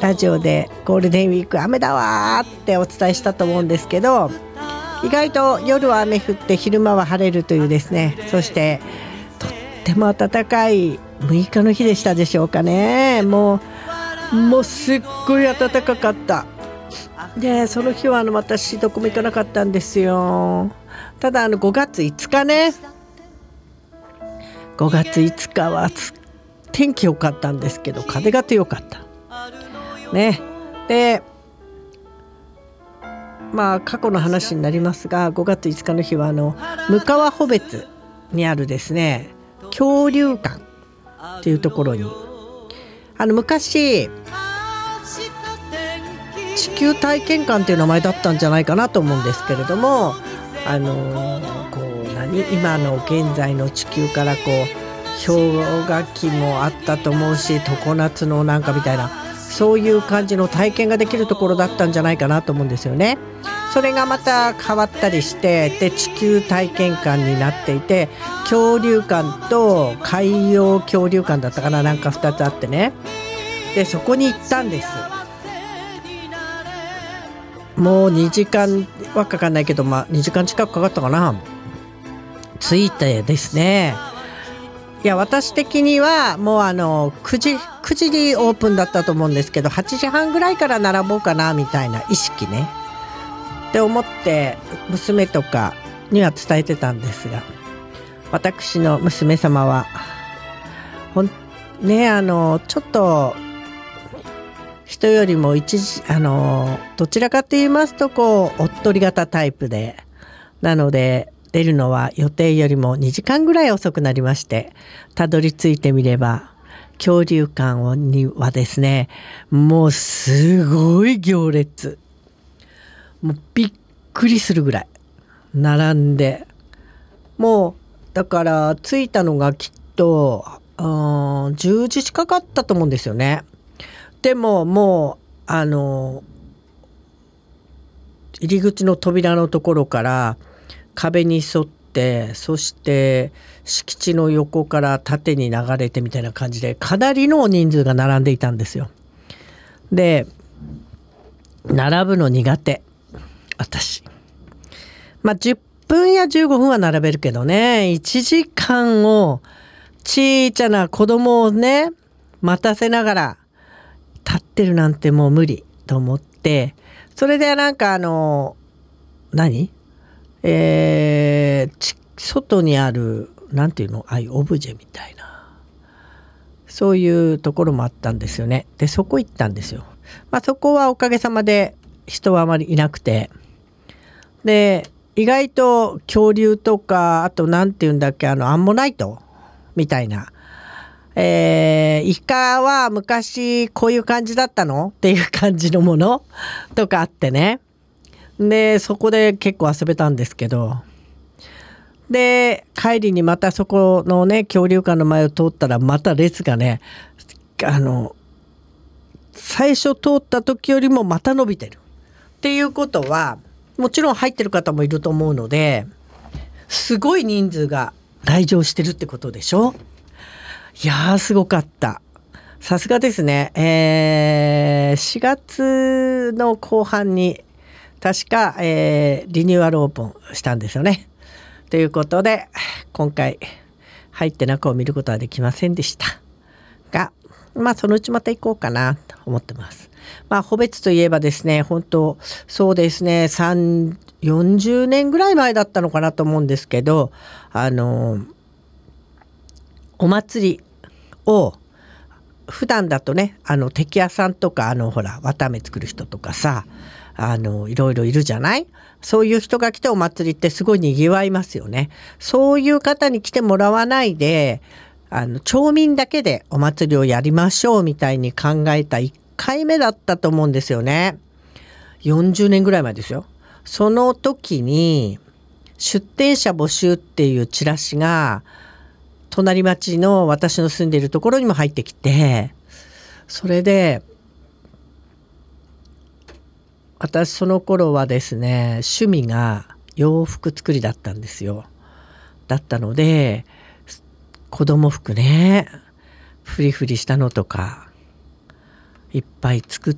ラジオでゴールデンウィーク雨だわってお伝えしたと思うんですけど、意外と夜は雨降って昼間は晴れるというですね、そしてとっても暖かい6日の日でしたでしょうかね。もうすっごい暖かかった。でその日は私どこも行かなかったんですよ。ただ5月5日ね、5月5日は天気良かったんですけど風が強かったね。で過去の話になりますが、5月5日の日は向川穂別にあるですね、恐竜館っていうところに昔地球体験館っていう名前だったんじゃないかなと思うんですけれども、今の現在の地球から氷河期もあったと思うし、常夏のなんかみたいな、そういう感じの体験ができるところだったんじゃないかなと思うんですよね。それがまた変わったりして、で地球体験館になっていて、恐竜館と海洋恐竜館だったかな、なんか2つあってね。でそこに行ったんです。もう2時間はかかんないけど、2時間近くかかったかな。着いてですね、いや私的にはもう9時にオープンだったと思うんですけど、8時半ぐらいから並ぼうかなみたいな意識ねって思って娘とかには伝えてたんですが、私の娘様はちょっと人よりもどちらかと言いますとおっとり型タイプで、なので出るのは予定よりも2時間ぐらい遅くなりまして、たどり着いてみれば恐竜館にはですね、もうすごい行列、もうびっくりするぐらい並んで、もうだから着いたのがきっと10時近かったと思うんですよね。でももう入り口の扉のところから壁に沿って、そして敷地の横から縦に流れてみたいな感じで、かなりの人数が並んでいたんですよ。で並ぶの苦手私。10分や15分は並べるけどね、1時間をちいちゃな子供をね待たせながら立ってるなんてもう無理と思って、それで外にあるなんていうの、オブジェみたいな、そういうところもあったんですよね。でそこ行ったんですよ。そこはおかげさまで人はあまりいなくて、で意外と恐竜とか、あとなんていうんだっけ、アンモナイトみたいな、イカは昔こういう感じだったのっていう感じのものとかあってね。でそこで結構遊べたんですけど、で帰りにまたそこのね恐竜館の前を通ったら、また列がね最初通った時よりもまた伸びてるっていうことは、もちろん入ってる方もいると思うので、すごい人数が来場してるってことでしょ。いやーすごかった。さすがですね。4月の後半に確か、リニューアルオープンしたんですよね。ということで今回入って中を見ることはできませんでしたが、そのうちまた行こうかなと思ってます。穂別といえばですね、本当そうですね、40年ぐらい前だったのかなと思うんですけど、お祭りを普段だとね、敵屋さんとか綿あめ作る人とかさ、いろいろいるじゃない。そういう人が来てお祭りってすごい賑わいますよね。そういう方に来てもらわないで、町民だけでお祭りをやりましょうみたいに考えた1回目だったと思うんですよね。40年ぐらい前ですよ。その時に出店者募集っていうチラシが隣町の私の住んでいるところにも入ってきて、それで私その頃はですね、趣味が洋服作りだったんですよ。だったので子供服ね、フリフリしたのとかいっぱい作っ